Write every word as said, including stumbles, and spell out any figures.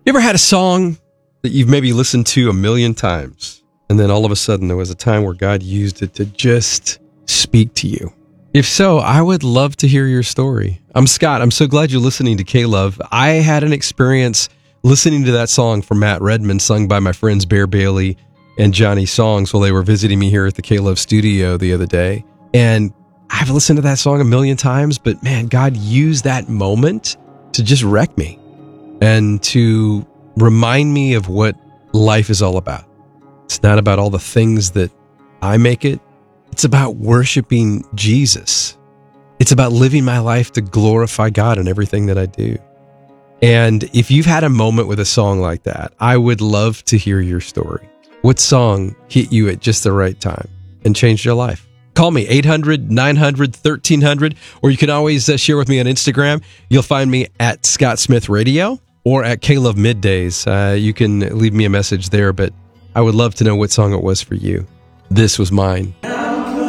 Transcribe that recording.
You ever had a song that you've maybe listened to a million times, and then all of a sudden there was a time where God used it to just speak to you? If so, I would love to hear your story. I'm Scott. I'm so glad you're listening to K-Love. I had an experience listening to that song from Matt Redman, sung by my friends Bear Bailey and Johnny Songs while they were visiting me here at the K-Love studio the other day. And I've listened to that song a million times, but man, God used that moment to just wreck me and to remind me of what life is all about. It's not about all the things that I make it. It's about worshiping Jesus. It's about living my life to glorify God in everything that I do. And if you've had a moment with a song like that, I would love to hear your story. What song hit you at just the right time and changed your life? Call me, eight hundred, nine hundred, thirteen hundred, or you can always uh, share with me on Instagram. You'll find me at Scott Smith Radio or at K-Love Middays. Uh, you can leave me a message there, but I would love to know what song it was for you. This was mine.